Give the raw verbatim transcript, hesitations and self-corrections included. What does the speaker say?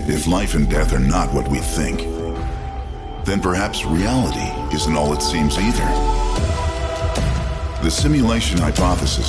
If life and death are not what we think, then perhaps reality isn't all it seems either. The simulation hypothesis